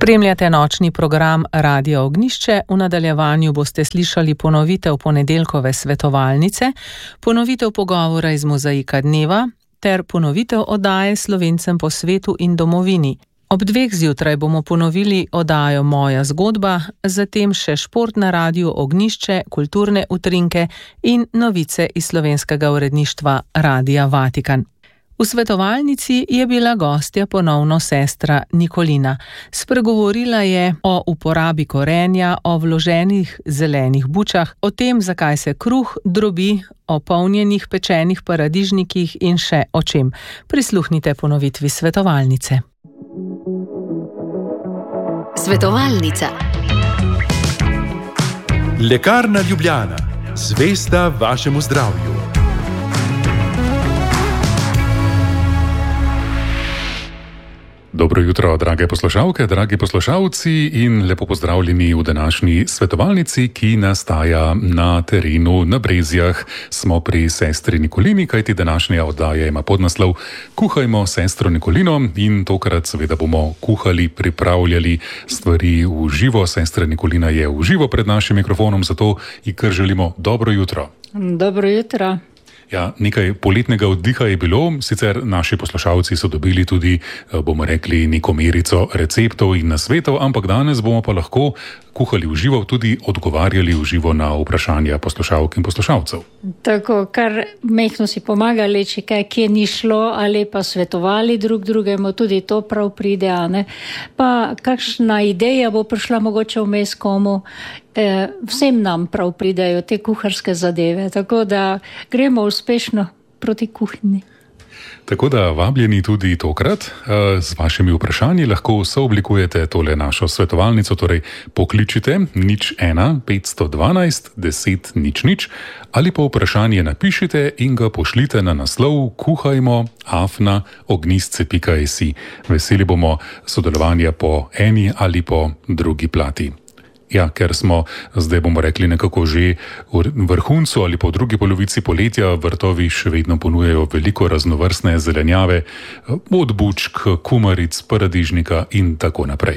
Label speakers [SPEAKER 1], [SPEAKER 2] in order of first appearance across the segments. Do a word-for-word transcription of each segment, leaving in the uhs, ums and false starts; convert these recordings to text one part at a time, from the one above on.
[SPEAKER 1] Spremljate nočni program Radia Ognjišče, v nadaljevanju boste slišali ponovitev ponedeljkove svetovalnice, ponovitev pogovora iz Mozaika dneva ter ponovitev oddaje Slovencem po svetu in domovini. Ob dveh zjutraj bomo ponovili oddajo Moja zgodba, zatem še šport na Radiu Ognjišče, kulturne utrinke in novice iz slovenskega uredništva Radia Vatikan. V svetovalnici je bila gostja ponovno sestra Nikolina. Spregovorila je o uporabi korenja, o vloženih zelenih bučah, o tem, zakaj se kruh drobi, o polnjenih pečenih paradižnikih in še o čem. Prisluhnite ponovitvi svetovalnice.
[SPEAKER 2] Svetovalnica.
[SPEAKER 3] Lekarna Ljubljana, zvesta vašemu zdravju.
[SPEAKER 4] Dobro jutro, drage poslušalke, dragi poslušalci in lepo pozdravljeni v današnji svetovalnici, ki nastaja na terenu na Brezjah. Smo pri sestri Nikolini, kajti današnja oddaja ima podnaslov Kuhajmo sestro Nikolino in tokrat seveda bomo kuhali, pripravljali stvari v živo. Sestra Nikolina je v živo pred našim mikrofonom, zato ji kar želimo dobro jutro.
[SPEAKER 5] Dobro jutro.
[SPEAKER 4] Ja, nekaj poletnega oddiha je bilo, sicer naši poslušalci so dobili tudi, bomo rekli, neko merico receptov in nasvetov, ampak danes bomo pa lahko kuhali v živo, tudi odgovarjali v živo na vprašanja poslušalk in poslušalcev.
[SPEAKER 5] Tako, kar mehko si pomagali, če kaj kje ni šlo, ali pa svetovali drug drugemu, tudi to prav pride, a ne? Pa kakšna ideja bo prišla mogoče vmes komu, e, vsem nam prav pridejo te kuharske zadeve, tako da gremo uspešno proti kuhinji.
[SPEAKER 4] Tako da vabljeni tudi tokrat z vašimi vprašanji lahko sooblikujete tole našo svetovalnico, torej pokličite nič ena petsto dvanajst deset nič nič ali pa vprašanje napišite in ga pošljite na naslov kuhajmo afna ognjisce pika si. Veseli bomo sodelovanja po eni ali po drugi plati. Ja, ker smo zdaj, bomo rekli, nekako že v vrhuncu ali po drugi polovici poletja, vrtovi še vedno ponujajo veliko raznovrstne zelenjave, od bučk, kumaric, paradižnika in tako naprej.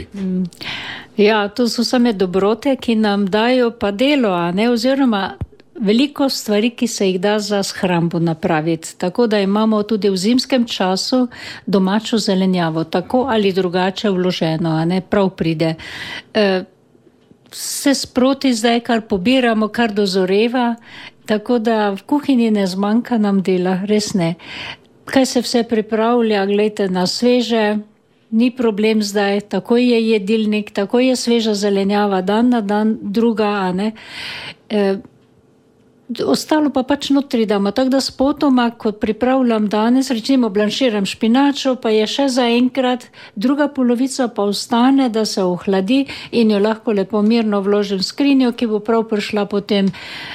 [SPEAKER 5] Ja, to so same dobrote, ki nam dajo pa delo, a ne, oziroma veliko stvari, ki se jih da za shrambo napraviti. Tako da imamo tudi v zimskem času domačo zelenjavo, tako ali drugače vloženo, a ne, prav pride. E, se sproti zdaj, kar pobiramo, kar dozoreva, tako da v kuhinji ne zmanjka nam dela, res ne. Kaj se vse pripravlja, gledajte, na sveže, ni problem zdaj, tako je jedilnik, tako je sveža zelenjava, dan na dan druga, a ne. E, ostalo pa pač notri damo, tako da spotoma, ko pripravljam danes, recimo blanširam špinačo, pa je še za enkrat, druga polovica pa ostane, da se ohladi in jo lahko lepo mirno vložim v skrinjo, ki bo prav prišla potem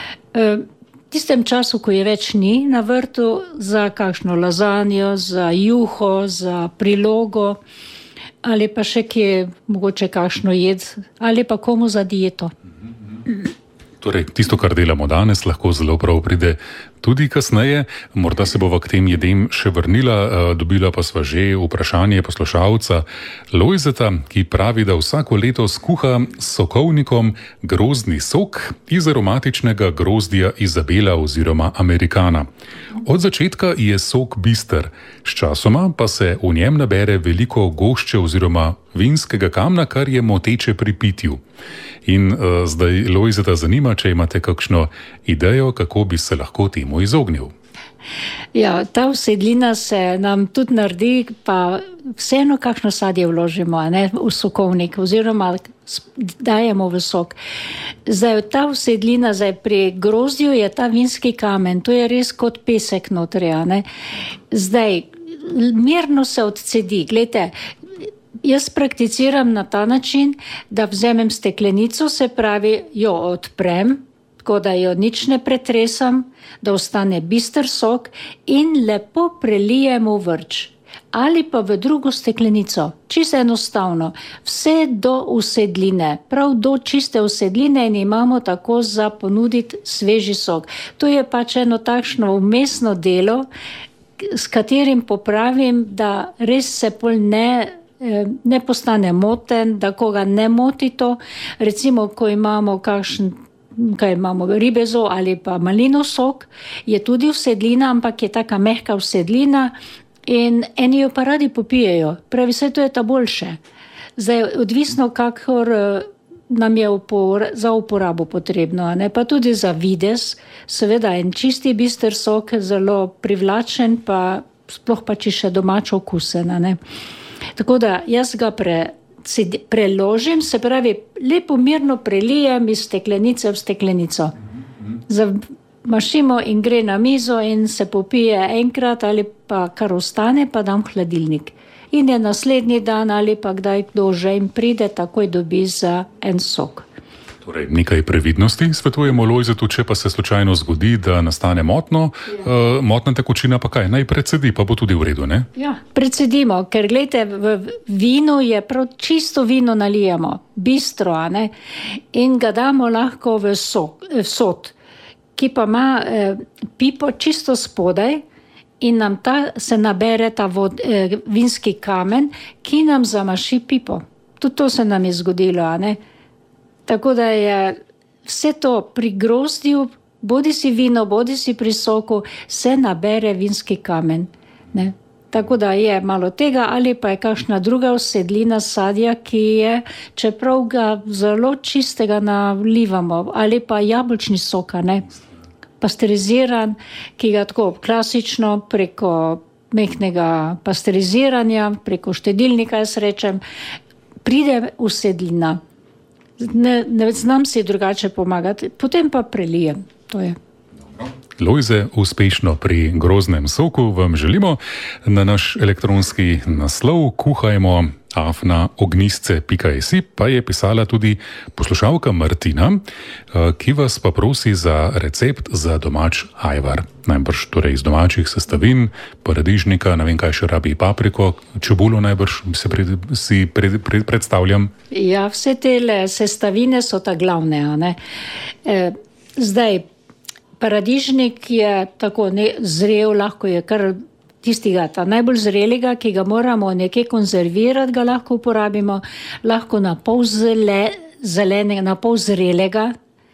[SPEAKER 5] v tistem času, ko je več ni na vrtu, za kakšno lazanjo, za juho, za prilogo, ali pa še kje mogoče kakšno jed, ali pa komu za dieto.
[SPEAKER 4] Torej, tisto, kar delamo danes, lahko zelo prav pride tudi kasneje. Morda se bova k tem jedem še vrnila, dobila pa sva že vprašanje poslušalca Lojzeta, ki pravi, da vsako leto skuha s sokovnikom grozdni sok iz aromatičnega grozdja Izabela oziroma Amerikana. Od začetka je sok bister, sčasoma pa se v njem nabere veliko gošče oziroma vinskega kamna, kar je moteče pri pitju. In uh, zdaj Lojzeta zanima, če imate kakšno idejo, kako bi se lahko temu izognil.
[SPEAKER 5] Ja, ta usedlina se nam tudi naredi, pa vseeno kakšno sadje vložimo, ne, v sokovnik oziroma dajemo v sok. Zdaj, ta usedlina, zdaj pri grozdju je ta vinski kamen, to je res kot pesek notri, ne. Zdaj, mirno se odcedi, gledajte, jaz prakticiram na ta način, da vzemem steklenico, se pravi, jo odprem, tako da jo nič ne pretresam, da ostane bister sok in lepo prelijem v vrč. Ali pa v drugo steklenico, čisto enostavno, vse do usedline, prav do čiste usedline in imamo tako za ponuditi sveži sok. To je pač eno takšno vmesno delo, s katerim popravim, da res se pol ne ne postane moten, da koga ne moti to. Recimo, ko imamo kakšen, kaj imamo, ribezo ali pa malinov sok, je tudi vsedlina, ampak je taka mehka vsedlina in eni jo pa radi popijejo. Pravi, vse to je ta boljše. Zdaj, odvisno, kakor nam je upor, za uporabo potrebno, ne? Pa tudi za videz, seveda en čisti bister sok, zelo privlačen, pa sploh pa če še domačo okusen, ne? Tako da jaz ga pre, preložim, se pravi, lepo mirno prelijem iz steklenice v steklenico. Zamašimo in gre na mizo in se popije enkrat ali pa kar ostane, pa dam v hladilnik. In je naslednji dan ali pa kdaj kdo že jim pride, takoj dobi za en sok.
[SPEAKER 4] Torej, nekaj previdnosti svetujemo Lojzetu, če pa se slučajno zgodi, da nastane motno, ja. uh, motna tekočina pa kaj, naj predsedi, pa bo tudi v redu, ne?
[SPEAKER 5] Ja, predsedimo, ker gledajte, v vinu je prav čisto vino nalijamo, bistro, a ne, in ga damo lahko v, sok, v sod, ki pa ima eh, pipo čisto spodaj, in nam ta, se nabere ta vod, eh, vinski kamen, ki nam zamaši pipo. Tudi to se nam je zgodilo, a ne? Tako da je vse to pri grozdju, bodi si vino, bodi si pri soku, se nabere vinski kamen, ne? Tako da je malo tega, ali pa je kakšna druga vsedlina sadja, ki je, čeprav ga zelo čistega nalivamo, ali pa jabolčni soka, ne? Pasteriziran, ki ga tako klasično preko mehnega pasteriziranja, preko štedilnika, jaz rečem, pride vsedlina. Ne, ne znam si drugače pomagati, potem pa prelijem. To je.
[SPEAKER 4] Lojze, uspešno pri grozdnem soku vam želimo. Na naš elektronski naslov kuhajmo afna ognjisce pika si pa je pisala tudi poslušalka Martina, ki vas pa prosi za recept za domač ajvar. Najbrž torej iz domačih sestavin, paradižnika, ne vem kaj še rabi, papriko, čebulo najbrž se pred, si pred, pred, predstavljam.
[SPEAKER 5] Ja, vse te sestavine so ta glavne, a ne. E, zdaj, paradižnik je tako ne, zrel, lahko je kar tistega, ta najbolj zrelega, ki ga moramo nekje konzervirati, ga lahko uporabimo, lahko na pol zele, zelenega, na pol zrelega,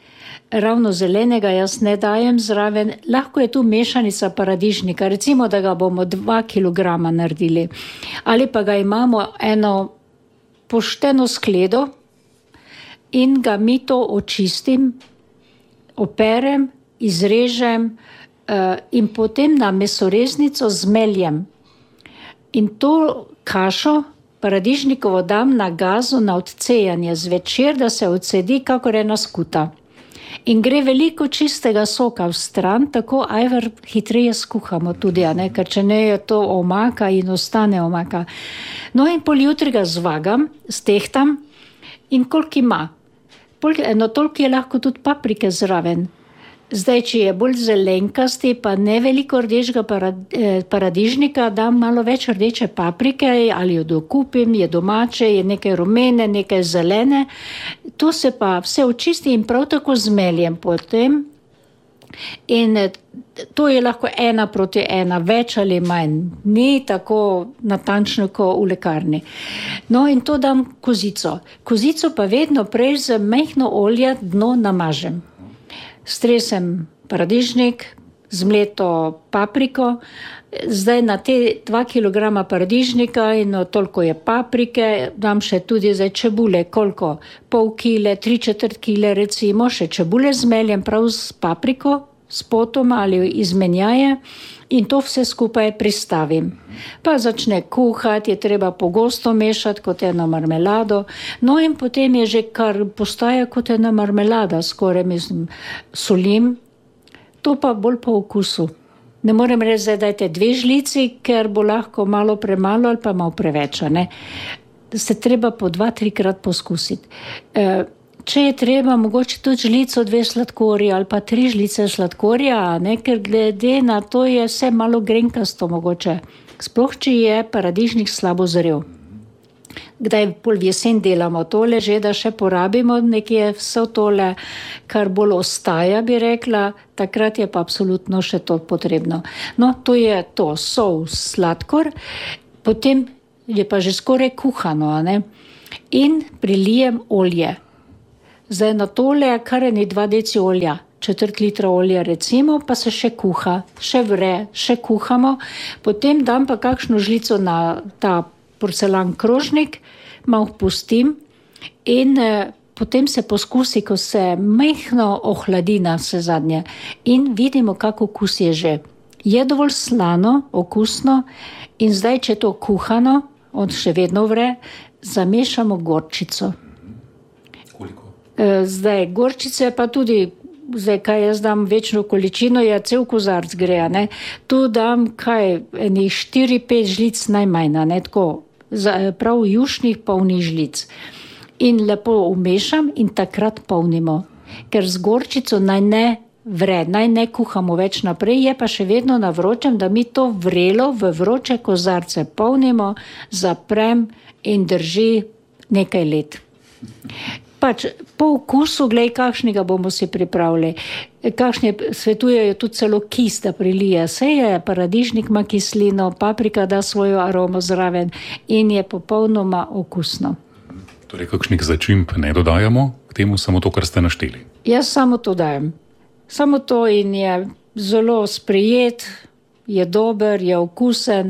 [SPEAKER 5] ravno zelenega jaz ne dajem zraven, lahko je tu mešanica paradižnika, recimo, da ga bomo dva kilograma naredili, ali pa ga imamo eno pošteno skledo in ga mi to očistim, operem, izrežem uh, in potem na mesoreznico zmeljem. In to kašo paradižnikovo dam na gazu na odcejanje zvečer, da se odsedi kakor ena skuta. In gre veliko čistega soka v stran, tako ajvar hitreje skuhamo tudi, a ne, ker če ne je to omaka in ostane omaka. No in poljutri ga zvagam, stehtam in koliko ima. Pol, no toliko je lahko tudi paprike zraven. Zdaj, če je bolj zelenkasti, pa ne veliko rdečega paradižnika, dam malo več rdeče paprike, ali jo dokupim, je domače, je nekaj rumene, nekaj zelene. To se pa vse očisti in prav tako zmeljem potem. In to je lahko ena proti ena, več ali manj. Ni tako natančno, kot v lekarni. No in to dam kozico. Kozico pa vedno prej z mehno olje dno namažem. Stresem paradižnik, zmleto papriko, zdaj na te dva kilograma paradižnika in toliko je paprike, dam še tudi zdaj čebule, koliko, pol kile, tri četrt kile recimo, še čebule zmeljem prav s papriko, s potom ali izmenjaje in to vse skupaj pristavim. Pa začne kuhati, je treba pogosto mešati kot eno marmelado, no in potem je že kar postaja kot ena marmelada, skoraj mislim, solim, to pa bolj po okusu. Ne morem reči, da dajte dve žlici, ker bo lahko malo premalo ali pa malo preveč, ne. Se treba po dva, trikrat poskusiti. E, Če je treba, mogoče tudi žlico dve sladkorja ali pa tri žlice sladkorja, ne, ker glede na to je vse malo grenkasto mogoče. Sploh, če je paradižnik slabo zrel. Kdaj pol v jesen delamo tole, že da še porabimo nekje vse tole, kar bolj ostaja, bi rekla, takrat je pa absolutno še to potrebno. No, to je to, sol, sladkor, potem je pa že skoraj kuhano, a ne? In prilijem olje. Zdaj na tole je kar eni dva deci olja, četrt litra olja recimo, pa se še kuha, še vre, še kuhamo. Potem dam pa kakšno žlico na ta porcelan krožnik, malo pustim in eh, potem se poskusi, ko se majhno ohladi na vse zadnje in vidimo, kako okus je že. Je dovolj slano, okusno in zdaj, če je to kuhano, on še vedno vre, zamešamo gorčico.
[SPEAKER 4] Koliko?
[SPEAKER 5] Zdaj, gorčice pa tudi, zdaj, kaj jaz dam večno količino, je cel kozarc gre, ne. Tu dam, kaj, enih štiri, pet žlic najmanj, ne, tako, prav jušnih polnih žlic. In lepo umešam in takrat polnimo, ker z gorčico naj ne vre, naj ne kuhamo več naprej, je pa še vedno na vročem, da mi to vrelo v vroče kozarce polnimo, zaprem in drži nekaj let. Pač po okusu, glej, kakšnega bomo si pripravili. Kakšne svetujejo tudi celo kis, da prilije. Sej je, paradižnik ima kislino, paprika da svojo aromo zraven in je popolnoma okusno.
[SPEAKER 4] Torej, kakšnih začimb ne dodajamo, k temu samo to, kar ste našteli?
[SPEAKER 5] Jaz samo to dajem. Samo to in je zelo sprejet, je dober, je okusen.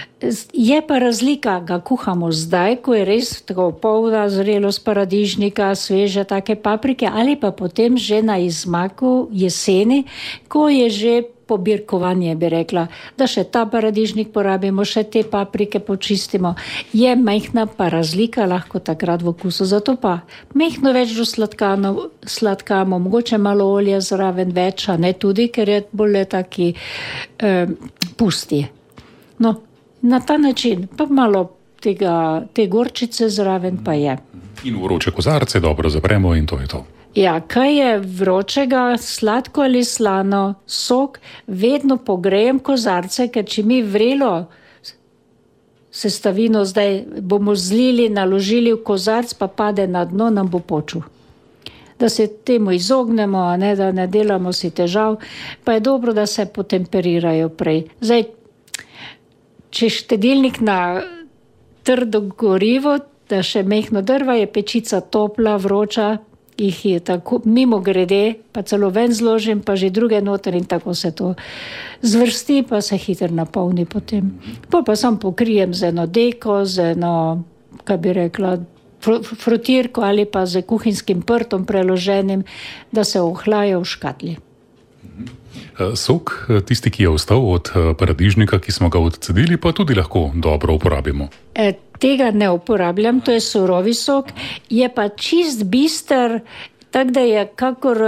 [SPEAKER 5] Je pa razlika, ga kuhamo zdaj, ko je res tako polna zrelost paradižnika, sveže take paprike, ali pa potem že na izmaku jeseni, ko je že pobirkovanje, bi rekla, da še ta paradižnik porabimo, še te paprike počistimo. Je majhna pa razlika lahko takrat v okusu, zato pa majhno več do sladkamo, mogoče malo olja zraven več, a ne tudi, ker je bolj taki eh, pusti. No, na ta način pa malo tega, te gorčice zraven pa je.
[SPEAKER 4] In vroče kozarce dobro zapremo in to je to.
[SPEAKER 5] Ja, kaj je vročega, sladko ali slano, sok, vedno pogrejem kozarce, ker če mi vrelo sestavino zdaj bomo zlili, naložili v kozarc, pa pade na dno, nam bo počul. Da se temu izognemo, a ne, da ne delamo si težav, pa je dobro, da se potemperirajo prej. Zdaj, če štedilnik na trdo gorivo, da še mehno drva, je pečica topla, vroča, jih je tako mimo grede, pa celo ven zložim, pa že druge noter in tako se to zvrsti, pa se hitro napolni potem. Pa pa sam pokrijem z eno deko, z eno, kaj bi rekla, frotirko ali pa z kuhinjskim prtom preloženim, da se ohlaja v škatli.
[SPEAKER 4] Sok, tisti, ki je ostal od paradižnika, ki smo ga odcedili, pa tudi lahko dobro uporabimo.
[SPEAKER 5] E, tega ne uporabljam, to je surovi sok, je pa čist bister, tako da je kakor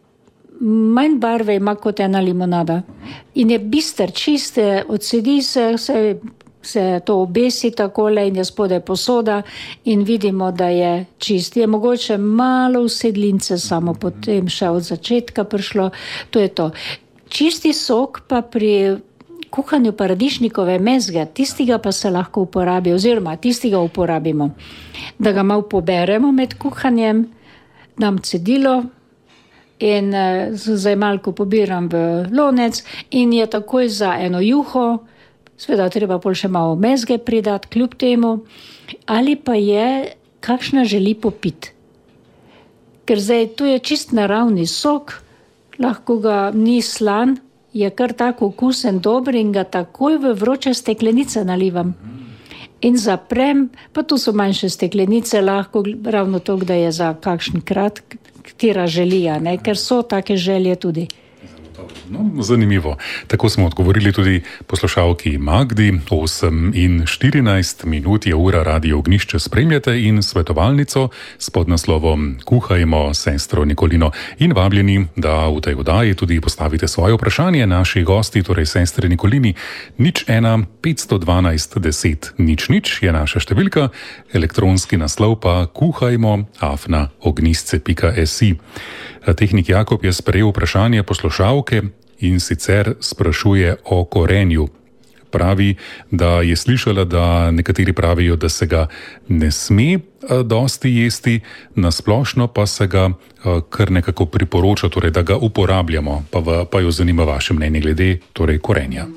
[SPEAKER 5] manj barve ima kot ena limonada. In je bister, čist, odsedi se, se, se to obesi takole in je spodaj posoda in vidimo, da je čist. Je mogoče malo usedlince samo potem še od začetka prišlo, to je to. Čisti sok pa pri kuhanju paradižnikove mezge, tistega pa se lahko uporabi, oziroma tistega uporabimo, da ga malo poberemo med kuhanjem, dam cedilo in zdaj malko pobiram v lonec in je takoj za eno juho, seveda treba pol še malo mezge pridati kljub temu, ali pa je kakšna želi popiti. Ker zdaj tu je čist naravni sok, lahko ga ni slan, je kar tako okusen, dober in ga takoj v vroče steklenice nalivam. In zaprem, pa tu so manjše steklenice, lahko ravno to, da je za kakšen krat, katera želija, ne? Ker so take želje tudi.
[SPEAKER 4] No, zanimivo. Tako smo odgovorili tudi poslušalki Magdi. osem in štirinajst minut je ura Radio Ognjišče, spremljate in svetovalnico s podnaslovom Kuhajmo sestro Nikolino. In vabljeni, da v tej oddaji tudi postavite svoje vprašanje naši gosti, torej sestre Nikolini. nič ena petsto dvanajst deset nič nič je naša številka, elektronski naslov pa kuhajmo afna ognjišče pika si. Tehnik Jakob je sprejel vprašanje poslušalke in sicer sprašuje o korenju. Pravi, da je slišala, da nekateri pravijo, da se ga ne sme dosti jesti, nasplošno pa se ga kar nekako priporoča, torej da ga uporabljamo. Pa, v, pa jo zanima vaše mnenje glede torej korenja.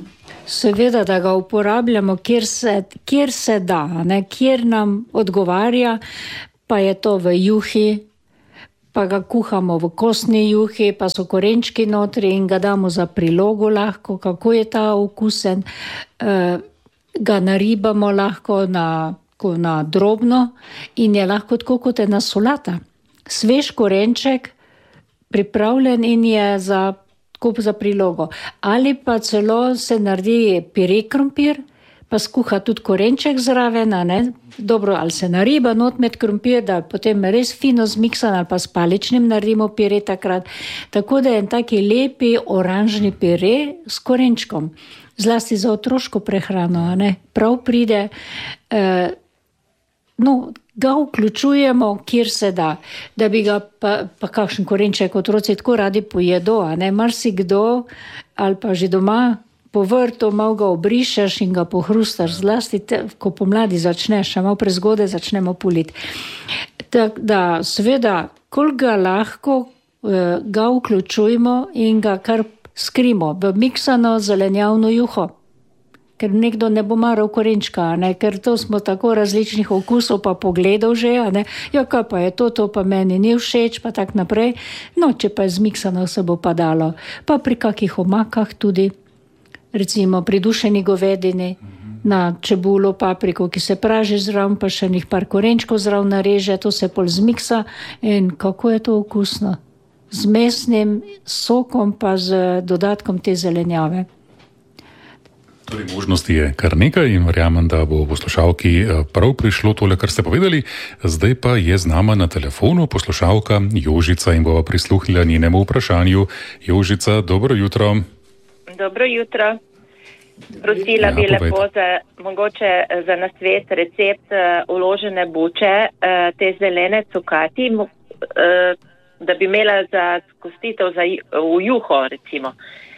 [SPEAKER 5] Seveda, da ga uporabljamo, kjer se, kjer se da, ne? Kjer nam odgovarja, pa je to v juhi, pa ga kuhamo v kostni juhi, pa so korenčki notri in ga damo za prilogo lahko, kako je ta okusen. E, ga naribamo lahko na, na drobno in je lahko tako kot ena solata. Svež korenček, pripravljen in je za, za prilogo. Ali pa celo se naredi pire krompir, pa skuha tudi korenček zraven, ne? Dobro, ali se nariba not med krompir, da potem res fino zmiksan, ali pa s paličnim naredimo pire takrat. Tako da je en taki lepi oranžni pire s korenčkom. Zlasti za otroško prehrano, ne? Prav pride, eh, no, ga vključujemo, kjer se da, da bi ga pa, pa kakšen korenček otroci tako radi pojedo, a ne, marsikdo ali pa že doma po vrtu malo ga obrišeš in ga pohrustaš, zlasti te, ko pomladi začneš, a malo prezgodaj začnemo puliti. Tako da seveda, koliko ga lahko eh, ga vključujemo in ga kar skrimo v miksano zelenjavno juho. Ker nekdo ne bo maral korenčka, ne? Ker to smo tako različnih okusov pa pogledov že, ne? Ja, kaj pa je to, to pa meni ni všeč, pa tak naprej. No, če pa je zmiksano, se bo pa dalo. Pa pri kakih omakah tudi, recimo pri dušeni govedini, na čebulo, papriko, ki se praži zraven, pa še njih par korenčkov zraven nareže, to se pol zmiksa in kako je to okusno. Z mesnim sokom pa z dodatkom te zelenjave.
[SPEAKER 4] Torej, možnosti je kar nekaj in verjamem, da bo poslušalki prav prišlo tole, kar ste povedali. Zdaj pa je z nama na telefonu poslušalka Jožica in bova prisluhnila njenemu vprašanju. Jožica, dobro jutro.
[SPEAKER 6] Dobro jutro. Prosila ja, bi lepo za, mogoče za nasvet recept uh, uložene buče, uh, te zelene cukati, uh, da bi imela za skostitev za, v juho, recimo.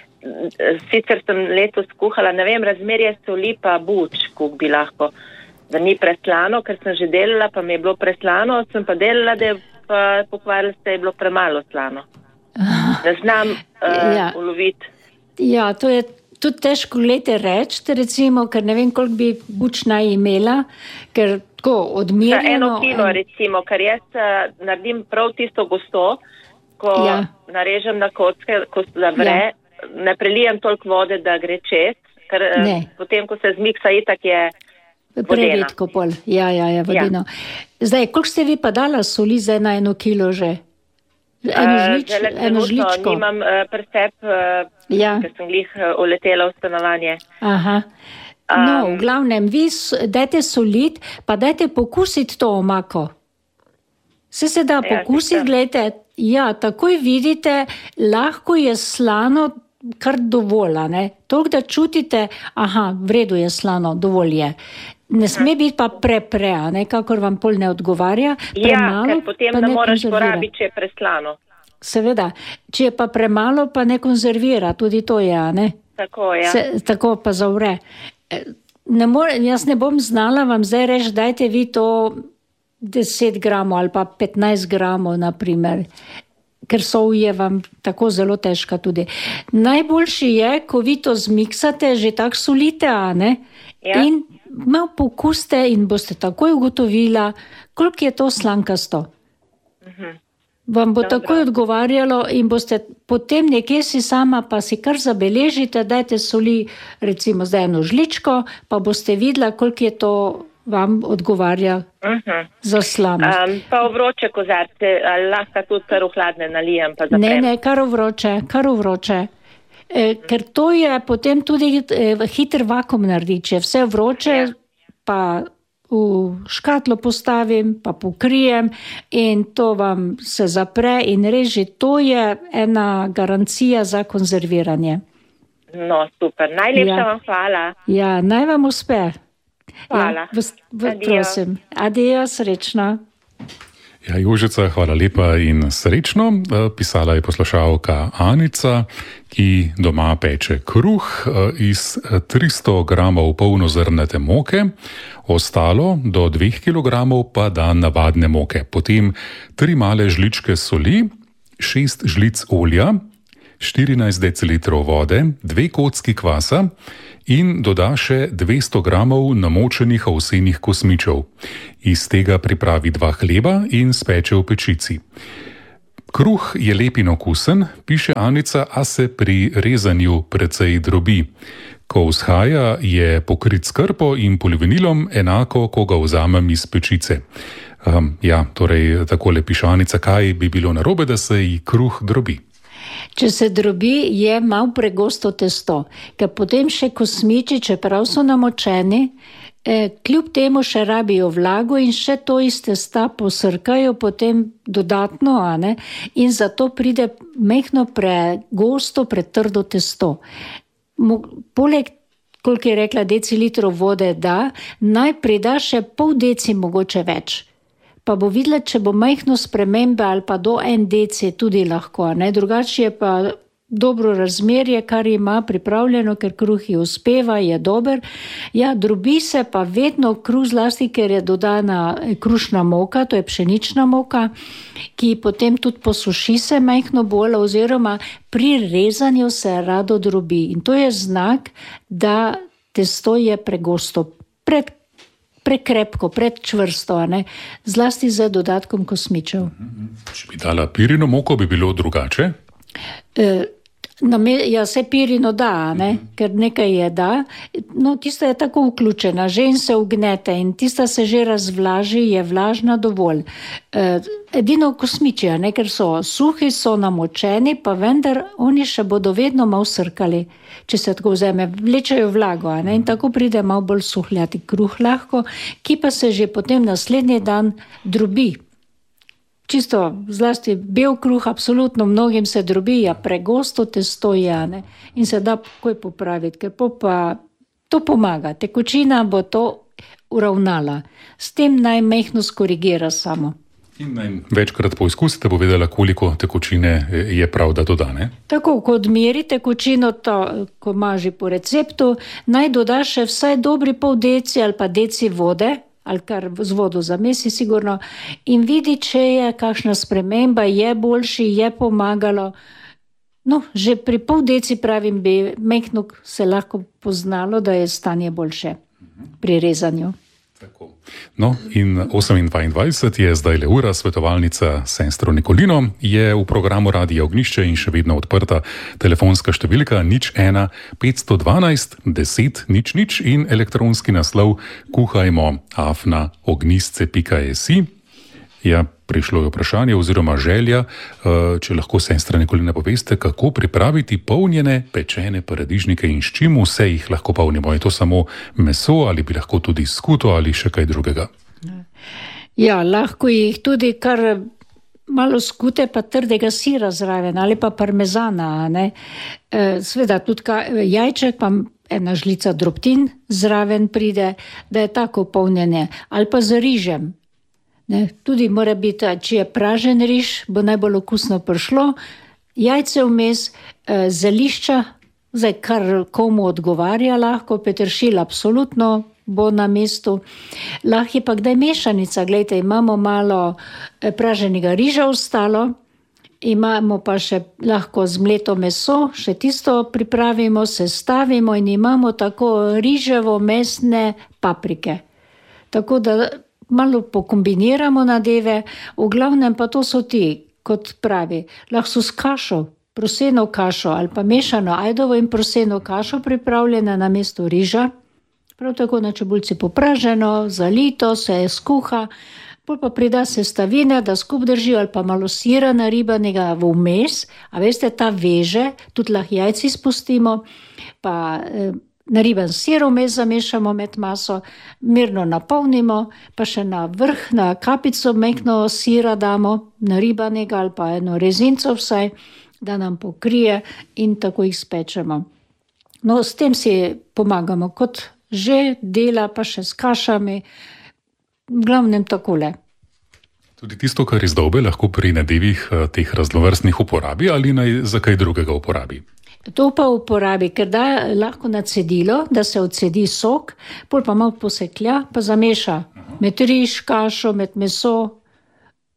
[SPEAKER 6] Sicer sem letos skuhala, ne vem, razmerje soli pa buč, kuk bi lahko, da ni preslano, ker sem že delala, pa mi je bilo preslano, sem pa delala, da je pa pokvarila se, je bilo premalo slano. Ne znam uh, ja. uloviti.
[SPEAKER 5] Ja, to je tudi težko lete reči, recimo, ker ne vem, koliko bi buč naj imela, ker tako odmirjeno...
[SPEAKER 6] Za eno kilo, en... recimo, ker jaz uh, naredim prav tisto gosto, ko ja. narežem na kocke, ko zavre, ja. ne prelijem toliko vode, da gre čez, ker uh, potem, ko se zmiksa, itak je vodena.
[SPEAKER 5] Preredko pol, ja, ja, ja, vodeno. Ja. Zdaj, koliko ste vi pa dala soli za eno, eno kilo že? Eno, žlič, uh, eno žličko.
[SPEAKER 6] Nimam uh, presep, uh, ja. ker sem glih uh, uletela v stanovanje.
[SPEAKER 5] Aha. No, um, v glavnem, vi dajte solit, pa dajte pokusiti to omako. Se se da pokusiti, ja, gledajte, ja, takoj vidite, lahko je slano kar dovolj, ne? Toliko, da čutite, aha, v redu je slano, dovolj je. Ne sme biti pa pre-pre, ne, kakor vam pol ne odgovarja.
[SPEAKER 6] Premalo, ja, ker potem ne moraš porabiti, če je preslano.
[SPEAKER 5] Seveda, če je pa premalo, pa ne konzervira, tudi to je, ne?
[SPEAKER 6] Tako, ja.
[SPEAKER 5] Se, tako pa zavre. Ne more, jaz ne bom znala vam zdaj reči, dajte vi to deset gramov ali pa petnajst gramov, naprimer, ker sol je vam tako zelo težka tudi. Najboljši je, ko vi to zmiksate, že tak solite, a ne? Ja. In malo pokuste in boste takoj ugotovila, koliko je to slankasto. Uh-huh. Vam bo Dobro. takoj odgovarjalo in boste potem nekje si sama, pa si kar zabeležite, dajte soli, recimo zdaj eno žličko, pa boste videla, koliko je to vam odgovarja uh-huh. za slanost.
[SPEAKER 6] Um, pa v vroče kozarce, ali lahko tudi kar v hladne nalijem, pa zaprem?
[SPEAKER 5] Ne, ne, kar v vroče, kar v vroče. E, ker to je potem tudi e, hiter vakuum naredi, če vse vroče, ja. pa v škatlo postavim, pa pokrijem in to vam se zapre in reži, to je ena garancija za konzerviranje.
[SPEAKER 6] No, super, najlepša ja. vam hvala.
[SPEAKER 5] Ja, naj vam uspe.
[SPEAKER 6] Hvala.
[SPEAKER 5] Ja, v, v, prosim. Adijo, srečno.
[SPEAKER 4] Ja, Jožica, hvala lepa in srečno. Pisala je poslušalka Anica, ki doma peče kruh iz tristo gramov polnozrnate moke, ostalo do dveh kilogramov pa da navadne moke. Potem tri male žličke soli, šest žlic olja, štirinajst decilitrov vode, dve kocki kvasa in doda še dvesto gramov namočenih ovsenih kosmičev. Iz tega pripravi dva hleba in speče v pečici. Kruh je lep in okusen, piše Anica, a se pri rezanju precej drobi. Ko vzhaja, je pokrit s krpo in polivinilom, enako, ko ga vzamem iz pečice. Um, ja, torej, takole piše Anica, kaj bi bilo narobe, da se ji kruh drobi.
[SPEAKER 5] Če se drobi, je malo pregosto testo, ker potem še kosmiči, čeprav so namočeni, eh, kljub temu še rabijo vlago in še to iz testa posrkajo potem dodatno, a ne? In zato pride mehno pregosto, pretrdo testo. Poleg, koliko je rekla, decilitrov vode da, naj prida še pol deci mogoče več. Pa bo videla, če bo majhno spremembe ali pa do en deci tudi lahko. Ne? Drugače je pa dobro razmerje, kar ima pripravljeno, ker kruh ji uspeva, je dober. Ja, drobi se pa vedno kruh zlasti, ker je dodana krušna moka, to je pšenična moka, ki potem tudi posuši se majhno bolj oziroma pri rezanju se rado drobi. In to je znak, da testo je pregosto, pred, prekrepko, predčvrsto, ne? Zlasti z dodatkom kosmičev.
[SPEAKER 4] Če bi dala pirino moko, bi bilo drugače?
[SPEAKER 5] E, Ja, se pirino da, ne? Ker nekaj je da, no tista je tako vključena, že in se ugnete in tista se že razvlaži, je vlažna dovolj. Edino kosmiči, ne? Ker so suhi, so namočeni, pa vendar oni še bodo vedno malo srkali, če se tako vzeme, vlečajo vlago, ne? In tako pride malo bolj suhljati kruh lahko, ki pa se že potem naslednji dan drobi. Čisto, zlasti bel kruh, absolutno mnogim se drobi, ja, pregosto testo je, ne? In se da takoj popraviti, ker pa to pomaga. Tekočina bo to uravnala. S tem naj mehno skorigira samo.
[SPEAKER 4] In naj večkrat poizkusite, bo vedela, koliko tekočine je prav, da doda, ne?
[SPEAKER 5] Tako, ko odmeri tekočino, to, ko ima že po receptu, naj doda še vsaj dobri pol deci ali pa deci vode, ali kar z vodo zamesi sigurno, in vidi, če je kakšna sprememba, je boljši, je pomagalo. No, že pri pol deci, pravim, bi mehno se lahko poznalo, da je stanje boljše pri rezanju.
[SPEAKER 4] Tako. No, in osem dvaindvajset je zdaj le ura, svetovalnica sestro Nikolino je v programu Radia Ognjišče in še vedno odprta telefonska številka nič ena petsto dvanajst deset nič nič in elektronski naslov kuhajmo afna ognjisce pika si. Ja, prišlo je vprašanje oziroma želja, če lahko sestra Nikolina poveste, kako pripraviti polnjene pečene paradižnike in s čim vse jih lahko polnimo. Je to samo meso ali bi lahko tudi skuto ali še kaj drugega?
[SPEAKER 5] Ja, lahko jih tudi kar malo skute pa trdega sira zraven ali pa parmezana, ne? Sveda tudi jajček pa ena žlica drobtin zraven pride, da je tako polnjene ali pa z rižem. Ne, tudi mora biti, če je pražen riž, bo najbolj okusno prišlo, jajce vmes, e, zelišča, zdaj kar komu odgovarja lahko, peteršilj absolutno bo na mestu. Lahko je pa kdaj mešanica, gledajte, imamo malo praženega riža ostalo, imamo pa še lahko zmleto meso, še tisto pripravimo, sestavimo in imamo tako riževo mesne paprike. Tako da malo pokombiniramo nadeve, v glavnem pa to so ti, kot pravi, lahko so s kašo, proseno kašo ali pa mešano ajdovo in proseno kašo pripravljena na mesto riža, prav tako na čebulci popraženo, zalito, se skuha, pol pa prida sestavine, da skup drži ali pa malo sira naribanega vmes, a veste, ta veže, tudi lahko jajci spustimo, pa eh, nariban sir vmes zamešamo med maso, mirno napolnimo, pa še na vrh, na kapico mehko sira damo, naribanega ali pa eno rezinco vsaj, da nam pokrije in tako jih spečemo. No, s tem si pomagamo, kot že dela, pa še s kašami, v glavnem takole.
[SPEAKER 4] Tudi tisto, kar izdolbe, lahko pri nadevih teh raznovrstnih uporabi ali naj za kaj drugega uporabi?
[SPEAKER 5] To pa uporabi, ker da lahko na cedilo, da se odsedi sok, pol pa malo poseklja, pa zameša med riž, kašo, med meso,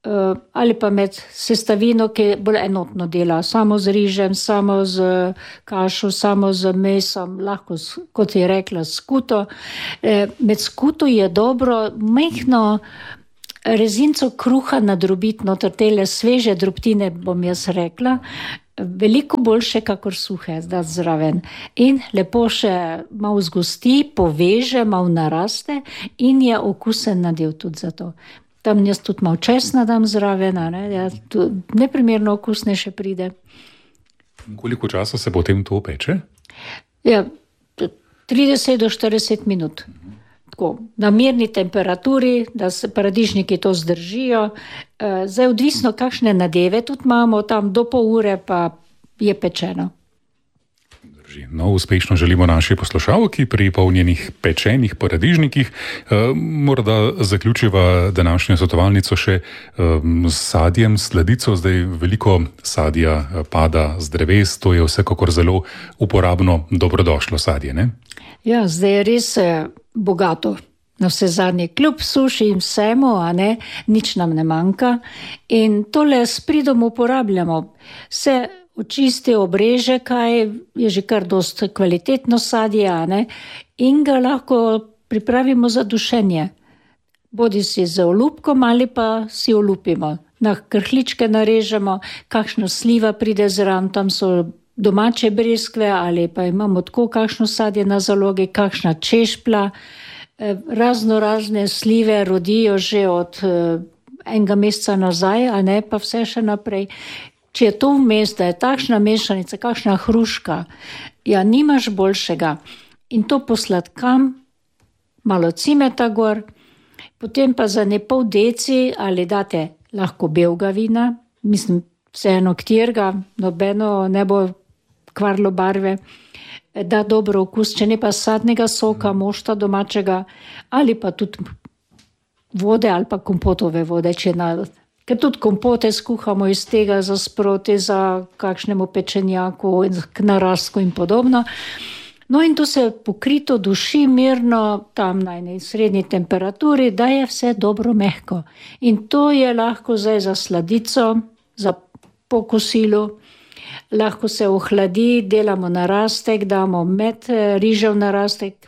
[SPEAKER 5] ali pa med sestavino, ki bolj enotno dela, samo z rižem, samo z kašo, samo z mesom, lahko, kot je rekla, skuto. Med skuto je dobro mehno rezinco kruha nadrobiti, noter tele sveže drobtine, bom jaz rekla, veliko boljše, kakor suhe, dati zraven. In lepo še malo zgosti, poveže, malo naraste in je okusen nadev tudi za to. Tam jaz tudi malo česna dam zraven, ne, ja, neprimerno okusnejše pride.
[SPEAKER 4] Koliko časa se potem to peče?
[SPEAKER 5] Ja, trideset do štirideset minut. Tako, na mirni temperaturi, da se paradižniki to zdržijo. Zdaj, odvisno, kakšne nadeve tudi imamo, tam do pol ure pa je pečeno.
[SPEAKER 4] No, uspešno želimo naši poslušalki pri polnjenih pečenih paradižnikih. Morda zaključiva današnjo svetovalnico še s sadjem, sladico. Zdaj veliko sadja pada z dreves, to je vsekakor zelo uporabno, dobrodošlo sadje, ne?
[SPEAKER 5] Ja, zdaj je res bogato. Na vse zadnje, kljub suši in vsemu, a ne, nič nam ne manjka. In tole s pridom uporabljamo. Se očisti, obreže, kaj je že kar dost kvalitetno sadje, a ne, in ga lahko pripravimo za dušenje. Bodi si z olupkom ali pa si olupimo. Na krhličke narežemo, kakšno sliva pride zraven, tam so domače breskve ali pa imamo tako kakšno sadje na zalogi, kakšna češpla. Razno razne slive rodijo že od enega meseca nazaj, a ne pa vse še naprej. Če je to vmes, da je takšna mešanica, kakšna hruška, ja, nimaš boljšega. In to posladkam, malo cimeta gor, potem pa za ne pol deci ali date lahko belega vina, mislim, vseeno ktirga, nobeno ne bo kvarlo barve, da dobro okus, če ne pa sadnega soka, mošta domačega, ali pa tudi vode ali pa kompotove vode, če na... Ker tudi kompote skuhamo iz tega za sproti, za kakšnemu pečenjaku, na rastku in podobno. No in to se pokrito duši mirno, tam na eni srednji temperaturi, da je vse dobro mehko. In to je lahko zdaj za sladico, za pokosilo. Lahko se ohladi, delamo narastek, damo med rižev narastek,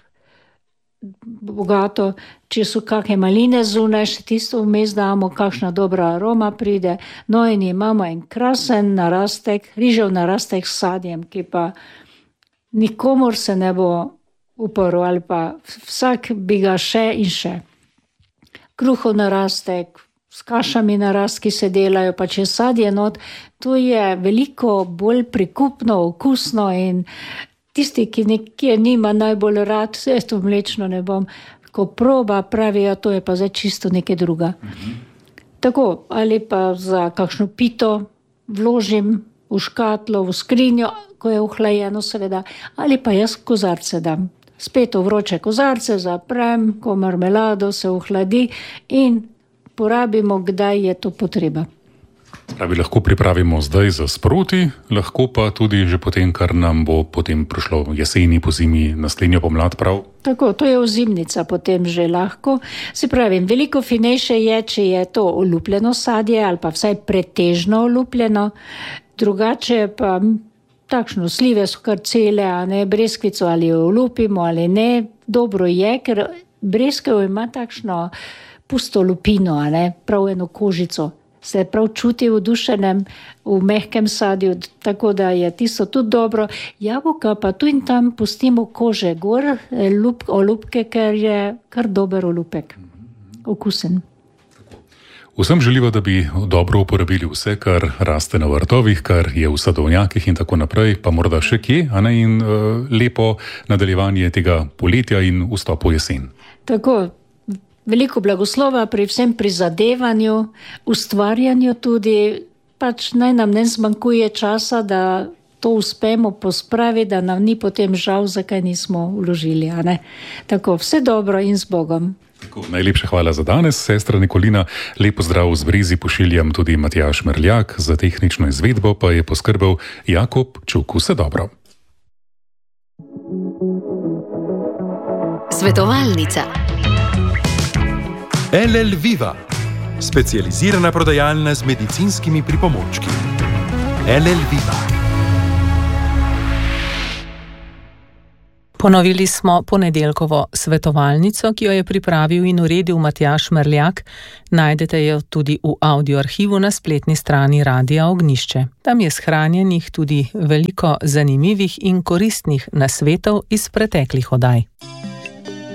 [SPEAKER 5] bogato, če so kakšne maline zunaj, še tisto vmes damo, kakšna dobra aroma pride. No in imamo en krasen narastek, rižev narastek s sadjem, ki pa nikomor se ne bo uporil, ali pa vsak bi ga še in še. Kruhov narastek, s kašami narast, ki se delajo, pa če sadje not, to je veliko bolj prikupno, okusno in tisti, ki nekje nima najbolj rad, vse to mlečno ne bom, ko proba, pravijo, to je pa zdaj čisto nekaj druga. Mhm. Tako, ali pa za kakšno pito vložim v škatlo, v skrinjo, ko je ohlajeno seveda, ali pa jaz kozarce dam. Spet v vroče kozarce zaprem, ko marmelado se ohladi in porabimo, kdaj je to potreba.
[SPEAKER 4] Pravi, lahko pripravimo zdaj za sproti, lahko pa tudi že potem, kar nam bo potem prišlo jeseni, po zimi, naslednjo pomlad, prav?
[SPEAKER 5] Tako, to je ozimnica potem že lahko. Se pravim, veliko finejše je, če je to olupljeno sadje ali pa vsaj pretežno olupljeno, drugače pa takšno, slive so kar cele, a ne, breskvico ali jo olupimo ali ne, dobro je, ker breskev ima takšno pusto lupino, a ne, prav eno kožico. Se prav čuti v dušenem, v mehkem sadju, tako da je tisto tudi dobro. Jabolka pa tu in tam pustimo kože gor, lup, olupke, ker je kar dober olupek, okusen.
[SPEAKER 4] Vsem želiva, da bi dobro uporabili vse, kar raste na vrtovih, kar je v sadovnjakih in tako naprej, pa morda še kje, a ne, in uh, lepo nadaljevanje tega poletja in vstop v jesen.
[SPEAKER 5] Tako. Veliko blagoslova pri vsem prizadevanju, ustvarjanju tudi, pač naj nam ne zmanjkuje časa, da to uspemo pospraviti, da nam ni potem žal, zakaj nismo vložili, a ne. Tako, vse dobro in z Bogom.
[SPEAKER 4] Tako, najlepša hvala za danes, sestra Nikolina. Lep pozdrav z Brezi pošiljam tudi Matjaž Merljak, za tehnično izvedbo pa je poskrbel Jakob Čuk. Vse dobro.
[SPEAKER 2] Svetovalnica.
[SPEAKER 3] El El Viva, specializirana prodajalna z medicinskimi pripomočki. L L Viva.
[SPEAKER 1] Ponovili smo ponedeljkovo svetovalnico, ki jo je pripravil in uredil Matjaž Merljak. Najdete jo tudi v audioarhivu na spletni strani Radia Ognjišče. Tam je shranjenih tudi veliko zanimivih in koristnih nasvetov iz preteklih oddaj.